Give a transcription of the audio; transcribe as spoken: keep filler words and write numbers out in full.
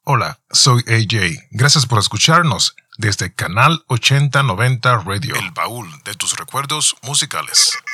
Hola, soy A J. Gracias por escucharnos desde Canal ochenta noventa Radio, el baúl de tus recuerdos musicales.